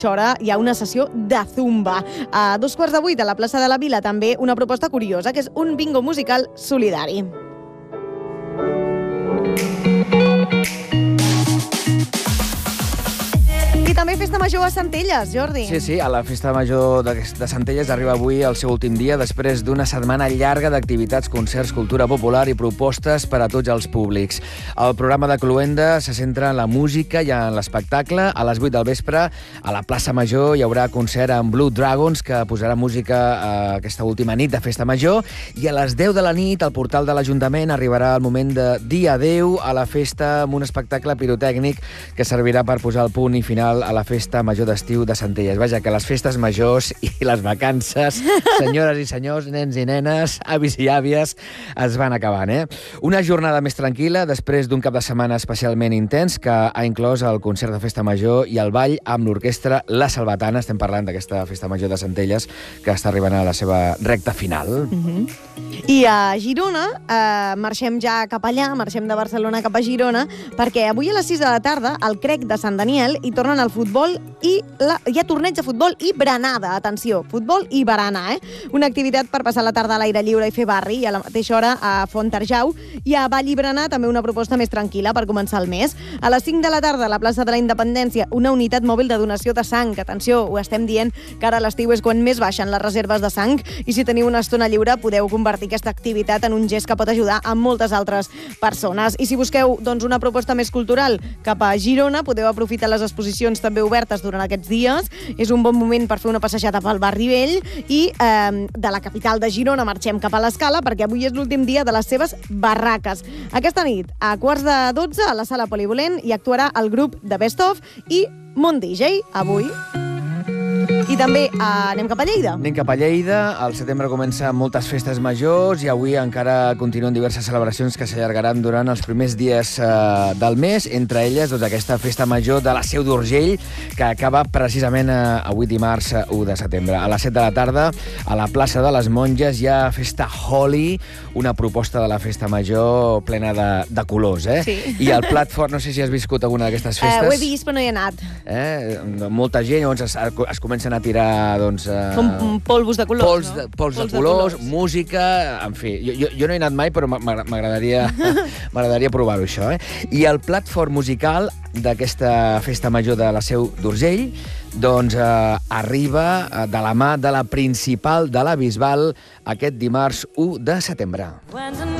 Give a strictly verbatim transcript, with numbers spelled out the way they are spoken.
hora hi ha una sessió de zumba. A dos quarts de vuit a la plaça de la Vila també una proposta curiosa, que és un bingo musical solidari. I també Festa Major a Centelles, Jordi. Sí, sí, a la Festa Major de, de Centelles arriba avui el seu últim dia després d'una setmana llarga d'activitats, concerts, cultura popular i propostes per a tots els públics. El programa de Cluenda se centra en la música i en l'espectacle. A les vuit del vespre, a la plaça Major, hi haurà concert amb Blue Dragons, que posarà música a aquesta última nit de Festa Major, i a les deu de la nit, al portal de l'Ajuntament, arribarà el moment de dir adeu a la festa amb un espectacle pirotècnic que servirà per posar el punt i final a la Festa Major d'estiu de Centelles. Vaja, que les festes majors i les vacances, senyores i senyors, nens i nenes, avis i àvies, es van acabant, eh? Una jornada més tranquil·la després d'un cap de setmana especialment intens que ha inclòs el concert de Festa Major i el ball amb l'orquestra La Salvatana. Estem parlant d'aquesta Festa Major de Centelles que està arribant a la seva recta final. Mm-hmm. I a Girona, eh, marxem ja cap allà, marxem de Barcelona cap a Girona, perquè avui a les sis de la tarda al Crec de Sant Daniel hi tornen al futbol i la, hi ha torneig de futbol i berenada. Atenció, futbol i berenar, eh? Una activitat per passar la tarda a l'aire lliure i fer barri, i a la mateixa hora a Fontarjau i a Vall i Berenar també una proposta més tranquil·la per començar el mes. A les cinc de la tarda a la plaça de la Independència una unitat mòbil de donació de sang. Atenció, ho estem dient que ara a l'estiu és quan més baixen les reserves de sang, i si teniu una estona lliure podeu convertir aquesta activitat en un gest que pot ajudar a moltes altres persones. I si busqueu doncs, una proposta més cultural cap a Girona, podeu aprofitar les exposicions també obertes durant aquests dies. És un bon moment per fer una passejada pel barri vell, i eh, de la capital de Girona marxem cap a l'Escala perquè avui és l'últim dia de les seves barraques. Aquesta nit, a quarts de dotze, a la sala Polivolent, hi actuarà el grup de Best Of i Mont D J, avui. I també eh, anem cap a Lleida. Anem cap a Lleida. Al setembre comencen moltes festes majors i avui encara continuen diverses celebracions que s'allargaran durant els primers dies eh, del mes. Entre elles, doncs, aquesta festa major de la Seu d'Urgell, que acaba precisament eh, avui dimarts eh, u de setembre. A les set de la tarda, a la plaça de les Monges, hi ha Festa Holi, una proposta de la festa major plena de, de colors, eh? Sí. I el plat fort, no sé si has viscut alguna d'aquestes festes. Eh, ho he vist, però no hi he anat. Eh? Molta gent, llavors es, es comencen a tirar, doncs... Eh, Com polvos de colors, pols no? De, pols, pols de, de colors, colors, música... En fi, jo, jo, jo no he anat mai, però m'agradaria m'agradaria provar-ho, això, eh? I el plat fort musical d'aquesta festa major de la Seu d'Urgell, doncs eh, arriba de la mà de la principal de la Bisbal aquest dimarts u de setembre.